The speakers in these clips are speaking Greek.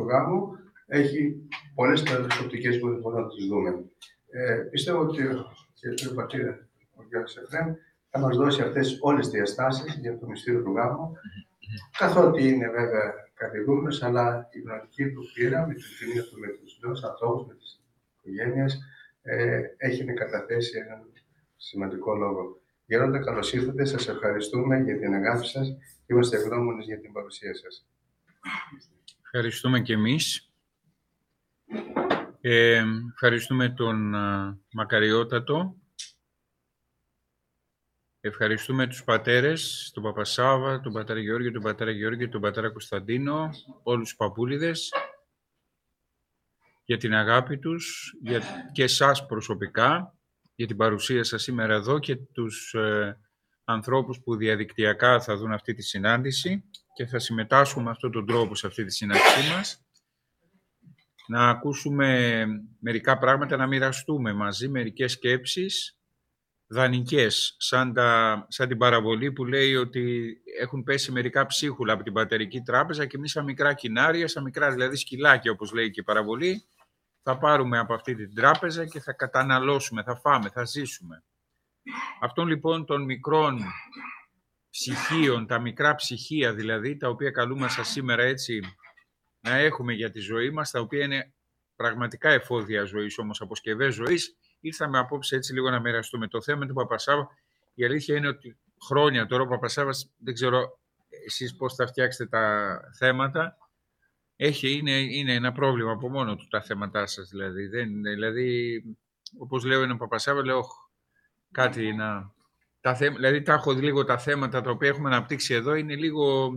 γάμου έχει πολλές οπτικές που μπορούμε να τις δούμε. Πιστεύω ότι ο πατήρ, ο Γιώργος Εφραίμ, θα μας δώσει αυτές όλες τις διαστάσεις για το μυστήριο του γάμου, καθότι είναι βέβαια καθηγούμενος, αλλά η πνευματική του πείρα με την κοινωνία του, με τους νέους ανθρώπους, με τις οικογένειες, έχει να καταθέσει έναν σημαντικό λόγο. Γέροντα, καλώς ήρθατε. Σας ευχαριστούμε για την αγάπη σας και είμαστε ευγνώμονες για την παρουσία σας. Ευχαριστούμε και εμείς. Ευχαριστούμε τον Μακαριότατο. Ευχαριστούμε τους πατέρες, τον Παπασάβα, τον πατέρα Γεώργιο, τον πατέρα Γεώργιο, τον πατέρα Κωνσταντίνο, όλους τους παππούλιδες, για την αγάπη τους και εσάς προσωπικά, για την παρουσία σας σήμερα εδώ και τους ανθρώπους που διαδικτυακά θα δουν αυτή τη συνάντηση και θα συμμετάσχουν με αυτόν τον τρόπο σε αυτή τη συνάντησή μας. Να ακούσουμε μερικά πράγματα, να μοιραστούμε μαζί μερικές σκέψεις δανεικές, σαν την παραβολή που λέει ότι έχουν πέσει μερικά ψίχουλα από την πατερική τράπεζα και εμείς σαν μικρά κοινάρια, σαν μικρά δηλαδή σκυλάκια όπως λέει και η παραβολή, θα πάρουμε από αυτή την τράπεζα και θα καταναλώσουμε, θα φάμε, θα ζήσουμε. Αυτών λοιπόν των μικρών ψυχίων, τα μικρά ψυχία δηλαδή, τα οποία καλούμαστε σήμερα έτσι να έχουμε για τη ζωή μας, τα οποία είναι πραγματικά εφόδια ζωής, όμως αποσκευές ζωής, ήρθαμε απόψε έτσι λίγο να μοιραστούμε. Το θέμα του Παπασάβα, η αλήθεια είναι ότι χρόνια τώρα ο Παπασάβας, δεν ξέρω εσείς πώς θα φτιάξετε τα θέματα, είναι ένα πρόβλημα από μόνο του τα θέματά σας δηλαδή. Δηλαδή, όπως λέω είναι ο Παπασάβα, λέω κάτι να... Δηλαδή τα έχω λίγο τα θέματα τα οποία έχουμε αναπτύξει εδώ, είναι λίγο...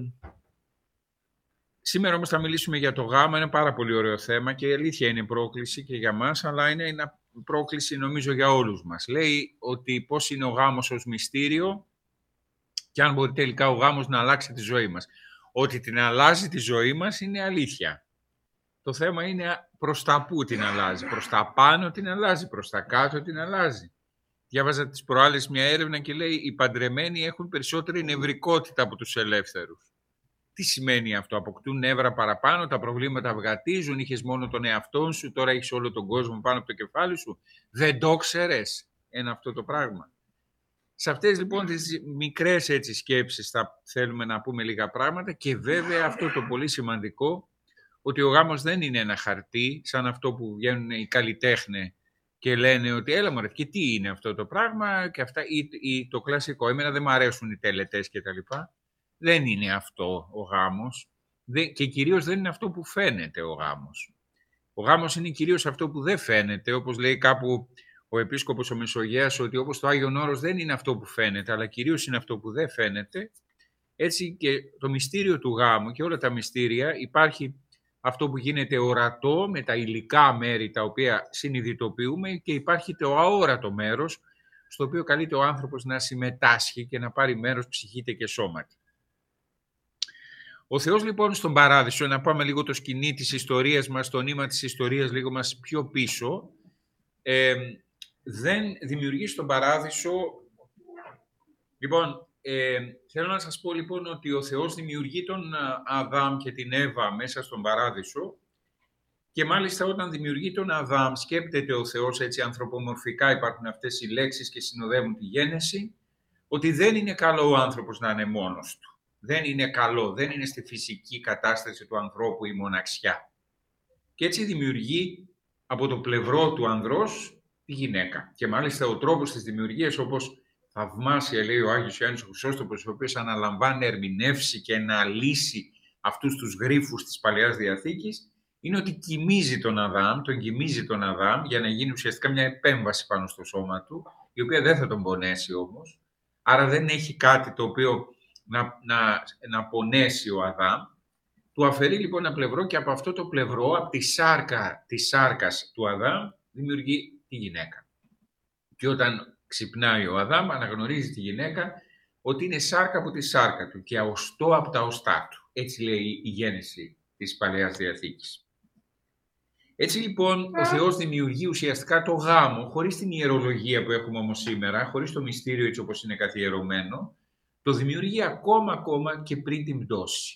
Σήμερα όμως θα μιλήσουμε για το γάμο, είναι πάρα πολύ ωραίο θέμα και η αλήθεια είναι πρόκληση και για μας, αλλά είναι ένα πρόκληση νομίζω για όλους μας. Λέει ότι πώς είναι ο γάμος ως μυστήριο και αν μπορεί τελικά ο γάμος να αλλάξει τη ζωή μας. Ότι την αλλάζει τη ζωή μας είναι αλήθεια. Το θέμα είναι προς τα πού την αλλάζει. Προς τα πάνω την αλλάζει, προς τα κάτω την αλλάζει. Διάβαζα τις προάλλες μια έρευνα και λέει οι παντρεμένοι έχουν περισσότερη νευρικότητα από τους ελεύθερους. Τι σημαίνει αυτό? Αποκτούν νεύρα παραπάνω, τα προβλήματα βγατίζουν, είχες μόνο τον εαυτό σου, τώρα έχεις όλο τον κόσμο πάνω από το κεφάλι σου. Δεν το ξέρες αυτό το πράγμα. Σε αυτές λοιπόν τις μικρές έτσι σκέψεις θα θέλουμε να πούμε λίγα πράγματα και βέβαια αυτό το πολύ σημαντικό, ότι ο γάμος δεν είναι ένα χαρτί, σαν αυτό που βγαίνουν οι καλλιτέχνες και λένε ότι έλα μωρέ, και τι είναι αυτό το πράγμα και αυτά, ή το κλασικό, εμένα δεν μου αρέσουν οι τελετές κτλ. Δεν είναι αυτό ο γάμος και κυρίως δεν είναι αυτό που φαίνεται ο γάμος. Ο γάμος είναι κυρίως αυτό που δεν φαίνεται, όπως λέει κάπου ο Επίσκοπος ο Μεσογείας, ότι όπως το Άγιον Όρος δεν είναι αυτό που φαίνεται, αλλά κυρίως είναι αυτό που δεν φαίνεται, έτσι και το μυστήριο του γάμου και όλα τα μυστήρια υπάρχει αυτό που γίνεται ορατό με τα υλικά μέρη τα οποία συνειδητοποιούμε και υπάρχει το αόρατο μέρος στο οποίο καλείται ο άνθρωπος να συμμετάσχει και να πάρει μέρος ψυχήτε και σώματι. Ο Θεός λοιπόν στον Παράδεισο, να πάμε λίγο το σκηνή της ιστορίας μας, το νήμα της ιστορίας λίγο μας πιο πίσω, δεν δημιουργεί στον Παράδεισο... Λοιπόν, θέλω να σας πω λοιπόν ότι ο Θεός δημιουργεί τον Αδάμ και την Εύα μέσα στον Παράδεισο και μάλιστα όταν δημιουργεί τον Αδάμ σκέπτεται ο Θεός, έτσι ανθρωπομορφικά υπάρχουν αυτές οι λέξεις και συνοδεύουν τη γένεση, ότι δεν είναι καλό ο άνθρωπος να είναι μόνος του. Δεν είναι καλό, δεν είναι στη φυσική κατάσταση του ανθρώπου η μοναξιά. Και έτσι δημιουργεί από το πλευρό του ανδρός τη γυναίκα. Και μάλιστα ο τρόπος της δημιουργίας, όπως θαυμάσια λέει ο Άγιος Ιωάννης ο Χρυσόστομος, ο οποίος αναλαμβάνει να ερμηνεύσει και να λύσει αυτούς τους γρίφους της Παλαιάς Διαθήκης, είναι ότι κοιμίζει τον Αδάμ για να γίνει ουσιαστικά μια επέμβαση πάνω στο σώμα του, η οποία δεν θα τον πονέσει όμως. Άρα δεν έχει κάτι το οποίο να πονέσει ο Αδάμ. Του αφαιρεί λοιπόν ένα πλευρό και από αυτό το πλευρό, από τη σάρκα της σάρκας του Αδάμ, δημιουργεί τη γυναίκα. Και όταν ξυπνάει ο Αδάμ, αναγνωρίζει τη γυναίκα ότι είναι σάρκα από τη σάρκα του και αωστό από τα οστά του. Έτσι λέει η γένεση της Παλαιάς Διαθήκης. Έτσι λοιπόν ο Θεός δημιουργεί ουσιαστικά το γάμο, χωρίς την ιερολογία που έχουμε όμως σήμερα, χωρίς το μυστήριο έτσι όπως είναι καθιερωμένο, το δημιουργεί ακόμα και πριν την πτώση.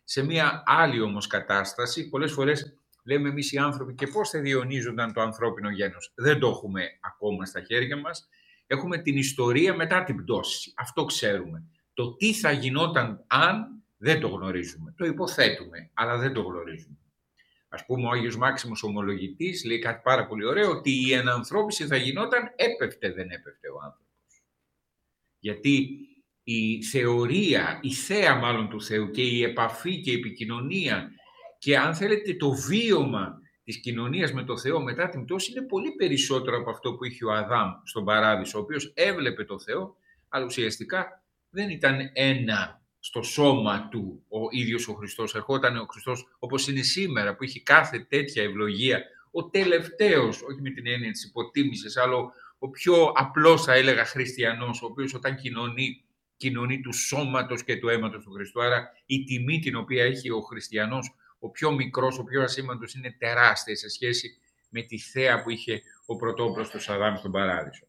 σε μια άλλη όμως κατάσταση. Πολλές φορές λέμε εμείς οι άνθρωποι και πώς θα διονύζονταν το ανθρώπινο γένος. Δεν το έχουμε ακόμα στα χέρια μας. Έχουμε την ιστορία μετά την πτώση. Αυτό ξέρουμε. Το τι θα γινόταν αν δεν το γνωρίζουμε. Το υποθέτουμε, αλλά δεν το γνωρίζουμε. Ας πούμε, ο Άγιος Μάξιμος Ομολογητής λέει κάτι πάρα πολύ ωραίο, ότι η ενανθρώπιση θα γινόταν έπεφτε δεν έπεφτε ο άνθρωπος. Γιατί η θεωρία, η θέα μάλλον του Θεού και η επαφή και η επικοινωνία και αν θέλετε το βίωμα της κοινωνίας με το Θεό μετά την πτώση είναι πολύ περισσότερο από αυτό που είχε ο Αδάμ στον Παράδεισο, ο οποίος έβλεπε το Θεό, αλλά ουσιαστικά δεν ήταν ένα στο σώμα του ο ίδιος ο Χριστός. Ερχόταν ο Χριστός όπως είναι σήμερα, που έχει κάθε τέτοια ευλογία, ο τελευταίος, όχι με την έννοια της υποτίμησης, αλλά ο πιο απλός θα έλεγα χριστιανός, ο οποίος όταν κοινωνεί του σώματος και του αίματος του Χριστού. Άρα η τιμή την οποία έχει ο χριστιανός, ο πιο μικρός, ο πιο ασήμαντος, είναι τεράστια σε σχέση με τη θέα που είχε ο πρωτόπλωστος Αδάμ στον Παράδεισο.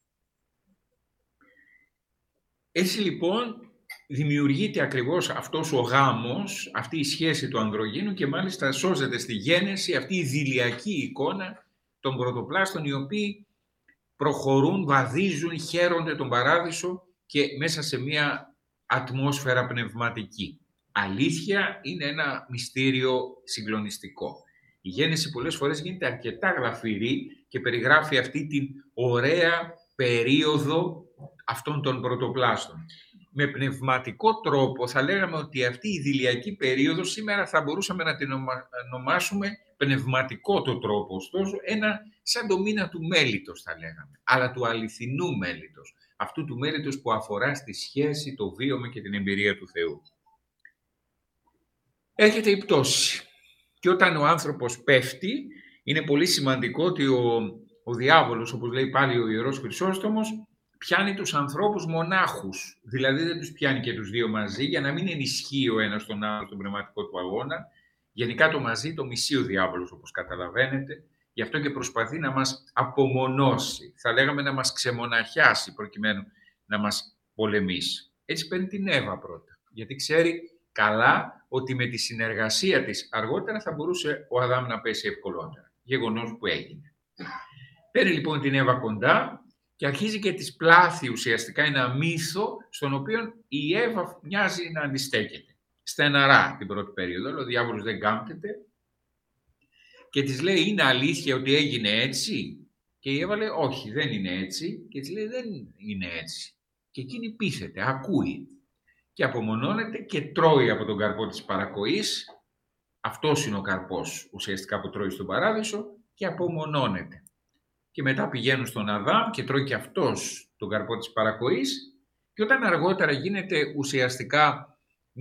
Έτσι λοιπόν δημιουργείται ακριβώς αυτός ο γάμος, αυτή η σχέση του ανδρογίνου και μάλιστα σώζεται στη γέννηση αυτή η δειλιακή εικόνα των πρωτοπλάστων, οι οποίοι προχωρούν, βαδίζουν, χαίρονται τον Παράδεισο και μέσα σε μια ατμόσφαιρα πνευματική. Αλήθεια, είναι ένα μυστήριο συγκλονιστικό. Η γέννηση πολλές φορές γίνεται αρκετά γλαφυρή και περιγράφει αυτή την ωραία περίοδο αυτών των πρωτοπλάστων. Με πνευματικό τρόπο θα λέγαμε ότι αυτή η δειλιακή περίοδο σήμερα θα μπορούσαμε να την ονομάσουμε πνευματικό το τρόπο, ωστόσο ένα σαν το μήνα του μέλιτος θα λέγαμε, αλλά του αληθινού μέλιτος, αυτού του μέλιτος που αφορά στη σχέση, το βίωμα και την εμπειρία του Θεού. Έρχεται η πτώση και όταν ο άνθρωπος πέφτει είναι πολύ σημαντικό ότι ο διάβολος, όπως λέει πάλι ο Ιερός Χρυσόστομος, πιάνει τους ανθρώπους μονάχους, δηλαδή δεν τους πιάνει και τους δύο μαζί για να μην ενισχύει ο ένας τον άλλο στον πνευματικό του αγώνα. Γενικά το μαζί το μισεί ο διάβολος, όπως καταλαβαίνετε, γι' αυτό και προσπαθεί να μας απομονώσει, θα λέγαμε να μας ξεμοναχιάσει προκειμένου να μας πολεμήσει. Έτσι παίρνει την Εύα πρώτα, γιατί ξέρει καλά ότι με τη συνεργασία της αργότερα θα μπορούσε ο Αδάμ να πέσει ευκολότερα, γεγονός που έγινε. Παίρνει λοιπόν την Εύα κοντά και αρχίζει και της πλάθει ουσιαστικά ένα μύθο στον οποίο η Εύα μοιάζει να αντιστέκεται. Στεναρά την πρώτη περίοδο, ο διάβολος δεν κάμπτεται και της λέει είναι αλήθεια ότι έγινε έτσι και η Εύα λέει όχι δεν είναι έτσι και της λέει δεν είναι έτσι και εκείνη πείθεται, ακούει και απομονώνεται και τρώει από τον καρπό της παρακοής. Αυτός είναι ο καρπός ουσιαστικά που τρώει στον Παράδεισο και απομονώνεται. Και μετά πηγαίνουν στον Αδάμ και τρώει και αυτός τον καρπό της παρακοής και όταν αργότερα γίνεται ουσιαστικά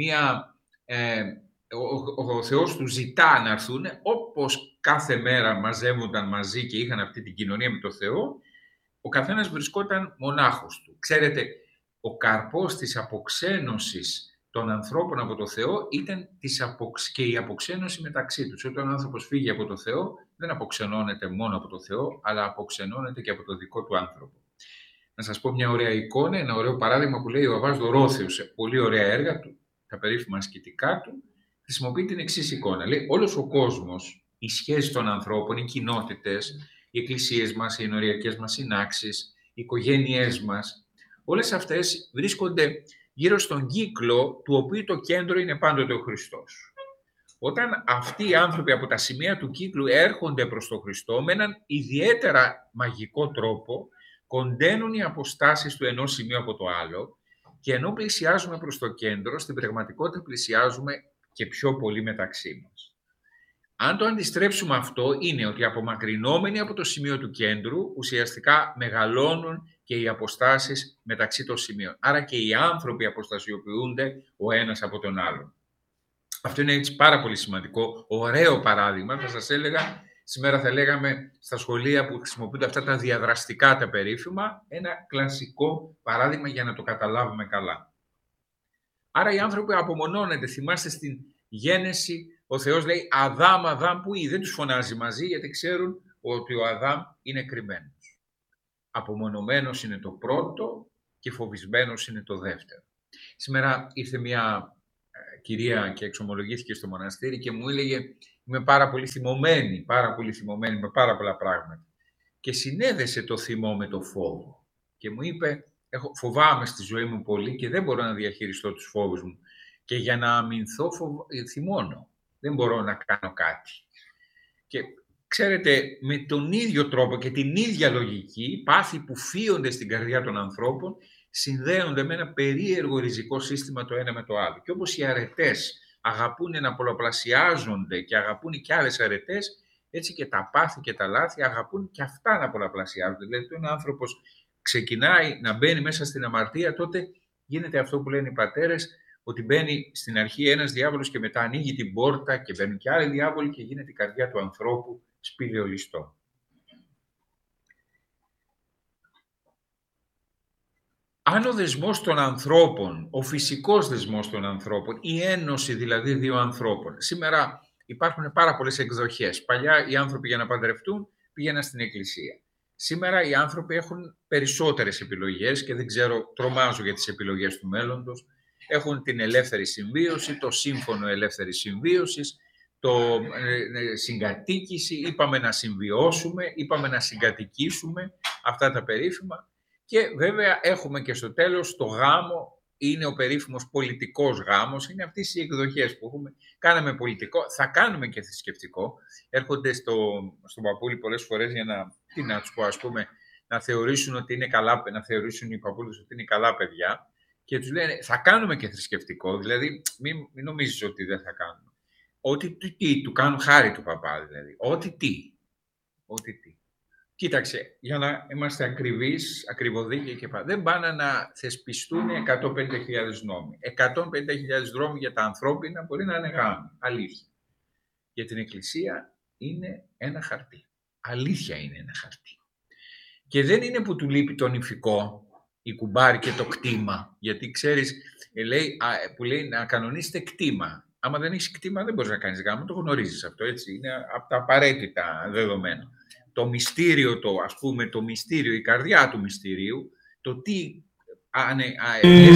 ο Θεός του ζητά να έρθουν, όπως κάθε μέρα μαζεύονταν μαζί και είχαν αυτή την κοινωνία με τον Θεό, ο καθένας βρισκόταν μονάχος του. Ξέρετε, ο καρπός της αποξένωσης των ανθρώπων από το Θεό ήταν και η αποξένωση μεταξύ τους. Όταν ο άνθρωπος φύγει από το Θεό, δεν αποξενώνεται μόνο από το Θεό, αλλά αποξενώνεται και από το δικό του άνθρωπο. Να σας πω μια ωραία εικόνα, ένα ωραίο παράδειγμα που λέει ο Αββάς Δωρόθεος σε πολύ ωραία έργα του, τα περίφημα ασκητικά του, χρησιμοποιεί την εξής εικόνα. Λέει, όλος ο κόσμος, οι σχέσεις των ανθρώπων, οι κοινότητες, οι εκκλησίες μας, οι ενοριακές μας συνάξεις, οι οικογένειές μας, όλες αυτές βρίσκονται γύρω στον κύκλο του οποίου το κέντρο είναι πάντοτε ο Χριστός. Όταν αυτοί οι άνθρωποι από τα σημεία του κύκλου έρχονται προς τον Χριστό με έναν ιδιαίτερα μαγικό τρόπο, κοντένουν οι αποστάσεις του ενός σημείου από το άλλο και ενώ πλησιάζουμε προς το κέντρο, στην πραγματικότητα πλησιάζουμε και πιο πολύ μεταξύ μας. Αν το αντιστρέψουμε αυτό, είναι ότι απομακρυνόμενοι από το σημείο του κέντρου, ουσιαστικά μεγαλώνουν και οι αποστάσεις μεταξύ των σημείων. Άρα και οι άνθρωποι αποστασιοποιούνται ο ένας από τον άλλον. Αυτό είναι έτσι πάρα πολύ σημαντικό, ωραίο παράδειγμα, θα σας έλεγα, σήμερα θα λέγαμε στα σχολεία που χρησιμοποιούνται αυτά τα διαδραστικά τα περίφημα, ένα κλασικό παράδειγμα για να το καταλάβουμε καλά. Άρα οι άνθρωποι απομονώνονται, θυμάστε στην γέννηση, ο Θεός λέει Αδάμ, Αδάμ που δεν τους φωνάζει μαζί γιατί ξέρουν ότι ο Αδάμ είναι κρυμμένος. Απομονωμένος είναι το πρώτο και φοβισμένος είναι το δεύτερο. Σήμερα ήρθε μια κυρία και εξομολογήθηκε στο μοναστήρι και μου έλεγε είμαι πάρα πολύ θυμωμένη με πάρα πολλά πράγματα. Και συνέδεσε το θυμό με το φόβο. Και μου είπε, φοβάμαι στη ζωή μου πολύ και δεν μπορώ να διαχειριστώ τους φόβους μου. Και για να αμυνθώ θυμώνω. Δεν μπορώ να κάνω κάτι. Και ξέρετε, με τον ίδιο τρόπο και την ίδια λογική, πάθη που φύονται στην καρδιά των ανθρώπων συνδέονται με ένα περίεργο ριζικό σύστημα το ένα με το άλλο. Και όπως οι αρετές αγαπούν να πολλαπλασιάζονται και αγαπούν και άλλες αρετές, έτσι και τα πάθη και τα λάθη αγαπούν και αυτά να πολλαπλασιάζονται. Δηλαδή, όταν ο άνθρωπος ξεκινάει να μπαίνει μέσα στην αμαρτία, τότε γίνεται αυτό που λένε οι πατέρες, ότι μπαίνει στην αρχή ένας διάβολος και μετά ανοίγει την πόρτα και μπαίνουν και άλλοι διάβολοι και γίνεται η καρδιά του ανθρώπου σπηλαιολιστό. Αν ο δεσμός των ανθρώπων, ο φυσικός δεσμός των ανθρώπων, η ένωση δηλαδή δύο ανθρώπων, σήμερα υπάρχουν πάρα πολλές εκδοχές. Παλιά οι άνθρωποι για να παντρευτούν πήγαιναν στην εκκλησία. Σήμερα οι άνθρωποι έχουν περισσότερες επιλογές και δεν ξέρω, τρομάζω για τις επιλογές του μέλλοντος. Έχουν την ελεύθερη συμβίωση, το σύμφωνο ελεύθερης συμβίωσης, το συγκατοίκηση, είπαμε να συμβιώσουμε, είπαμε να συγκατοικήσουμε, αυτά τα περίφημα. Και βέβαια έχουμε και στο τέλος το γάμο, είναι ο περίφημος πολιτικός γάμος, είναι αυτές οι εκδοχές που έχουμε. Κάναμε πολιτικό, θα κάνουμε και θρησκευτικό. Έρχονται στον παππούλη πολλές φορές για να τους πω, ας πούμε, να θεωρήσουν ότι είναι καλά, να θεωρήσουν οι παππούλες ότι είναι καλά παιδιά και τους λένε θα κάνουμε και θρησκευτικό, δηλαδή μην νομίζεις ότι δεν θα κάνουμε. Ό,τι τι, του κάνουν χάρη του παπά δηλαδή, ό,τι τι. Κοίταξε, για να είμαστε ακριβείς, ακριβοδίκαιοι και πάντα, δεν πάνε να θεσπιστούν 150.000 νόμοι. 150.000 νόμοι για τα ανθρώπινα μπορεί να είναι γάμοι, αλήθεια. Για την Εκκλησία είναι ένα χαρτί. Αλήθεια είναι ένα χαρτί. Και δεν είναι που του λείπει το νηφικό, η κουμπάρη και το κτήμα. Γιατί ξέρεις, που λέει να κανονίσετε κτήμα. Άμα δεν έχεις κτήμα δεν μπορείς να κάνεις γάμο, το γνωρίζεις αυτό, έτσι. Είναι από τα απαραίτητα δεδομένα. Το μυστήριο, το μυστήριο, η καρδιά του μυστηρίου, το τι